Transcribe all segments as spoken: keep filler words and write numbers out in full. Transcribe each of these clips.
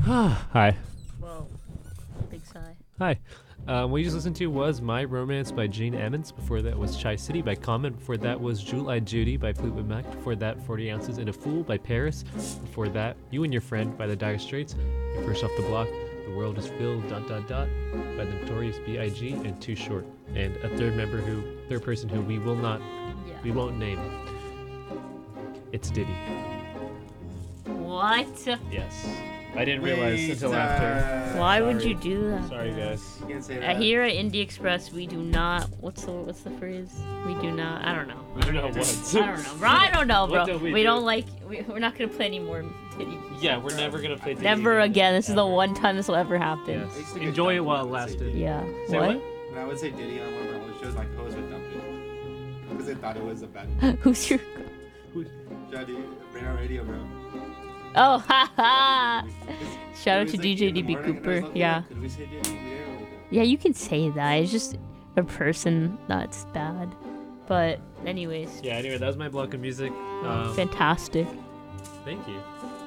Hi. Whoa. Big sigh. Hi. Um, what you just listened to was My Romance by Gene Emmons. Before that was Chai City by Common. Before that was Jewel-Eyed Judy by Fleetwood Mac. Before that, forty Ounces and a Fool by Paris. Before that, You and Your Friend by the Dire Straits. And first off the block, The World is Filled, dot, dot, dot, by the Notorious B I G and Too Short. And a third member who, third person who we will not, Yeah. we won't name. It's Diddy. What? Yes. I didn't realize Wait, until uh, after. Why would Sorry. you do that? Sorry, guys. You can't say Uh, that. here at Indie Express, we do not. What's the what's the phrase? We do not. I don't know. We don't know what. I don't know, bro. I don't know, bro. What do we we do? don't like. We, we're not gonna play any more Diddy. Yeah, we're never gonna play Diddy Never again. This is the one time this will ever happen. I used Yes. to get Enjoy it dumped while it when I would say lasted. Diddy. Yeah. Say What? what? When I would say Diddy on one of my old shows, my co-host would dump it. Because they thought it was a bad Who's your? Jody, bring our radio, bro. Oh, ha ha! Shout out It to was D J like D in B the morning, and I was Cooper. like, Yeah. Could we say Diddy? We didn't really do Yeah, you can say that. It's just a person that's bad. But anyways, Yeah. Anyway, that was my block of music. Um, fantastic. thank you.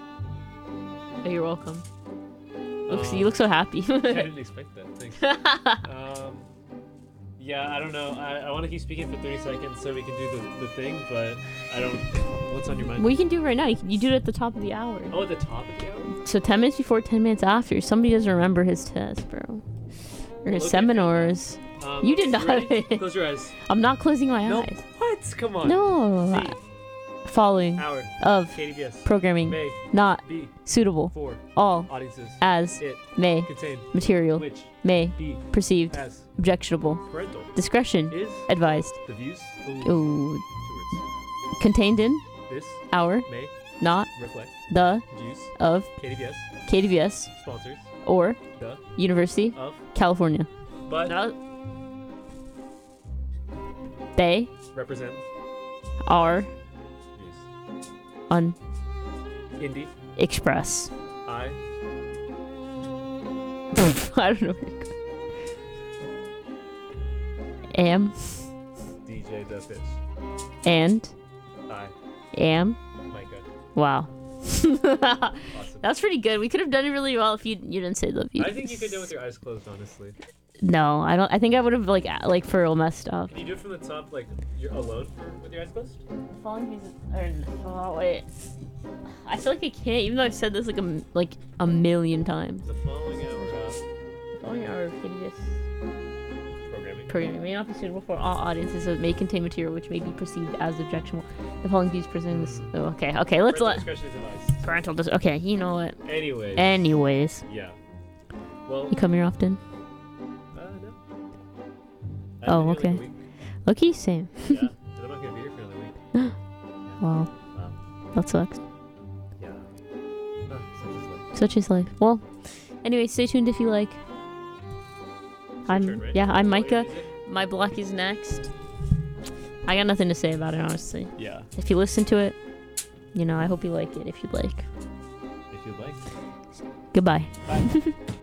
Oh, you're welcome. Looks, Um, you look so happy. I didn't expect that. Thanks. um, yeah, I don't know. I, I want to keep speaking for thirty seconds so we can do the, the thing, but I don't. What's on your mind? We can do it right now. You, can, you do it at the top of the hour. Oh, at the top of the hour? So ten minutes before, ten minutes after. Somebody doesn't remember his test, bro. Or his Okay. seminars. Um, You did not. ready? Close your eyes. I'm not closing my No. eyes. What? Come on. No. C. Following Hour. of K D B S. programming May. not B. suitable. For. All Audiences. as It. may Contain. material Which. may Be. perceived As. objectionable Parental. discretion Is. advised. The views. Ooh. Ooh, Two words. contained in This. our May. not Reflect. the Views. of K D B S. K D V S Sponsors. or The. University Of. California. But. They Represent. are Views. on Indie. Express. I. I don't know. Where to go. Am D J The Fish. and I. am. Micah. Wow. Awesome. That's pretty good. We could have done it really well if you you didn't say the views. I think you could do it with your eyes closed, honestly. No, I don't. I think I would have like a- like for real messed up. Can you do it from the top, like you're alone for, with your eyes closed? Following music. Or, oh wait. I feel like I can't, even though I've said this like a m- like a million times. The following hour of Following hour of hideous programming. programming may not be suitable for all audiences, so it may contain material which may be perceived as objectionable. The following views presenting this. Oh, okay, okay, let's Parental let discretion is advised. parental. Dis- okay, you know what? Anyways. Anyways, Yeah. Well. you come here often? Uh, no. I Oh, haven't been here, okay. like, Lucky, same. a week. Yeah. And I'm not gonna be here for another week. Wow, Wow. that sucks. Yeah. Ah, such is life. Such is life. Well, anyway, stay tuned if you like. It's your I'm turn, right? yeah, I'm Follow your Micah. music? My block is next. I got nothing to say about it, honestly. Yeah. If you listen to it, you know, I hope you like it if you'd like. If you'd like. Goodbye. Bye.